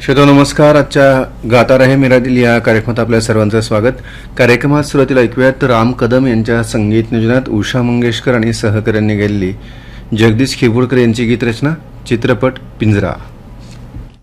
श्रोतो नमस्कार. आजच्या गाता रहे मेरा दिल या कार्यक्रमात आपल्या सर्वांचं स्वागत. कार्यक्रमात सुरुवातीला ऐकूयात राम कदम यांच्या संगीत नियोजनात उषा मंगेशकर आणि सहकाऱ्यांनी गायलेली जगदीश खिबुडकर यांची गीतरचना, चित्रपट पिंजरा.